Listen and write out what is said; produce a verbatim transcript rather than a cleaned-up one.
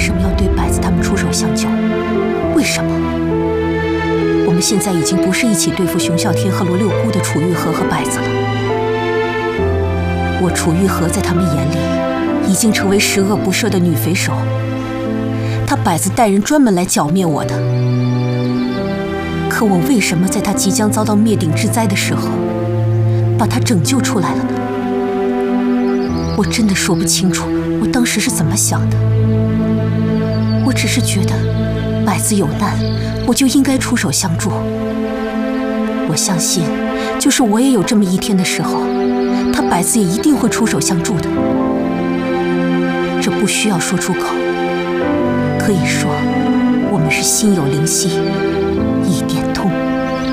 什么要对百子他们出手相救？为什么？我们现在已经不是一起对付熊啸天和罗六姑的楚玉和和百子了。我楚玉和在他们眼里已经成为十恶不赦的女匪首，他百子带人专门来剿灭我的。可我为什么在他即将遭到灭顶之灾的时候，把他拯救出来了呢？我真的说不清楚我当时是怎么想的。我只是觉得百子有难，我就应该出手相助。我相信，就是我也有这么一天的时候，他百子也一定会出手相助的。这不需要说出口，可以说我们是心有灵犀。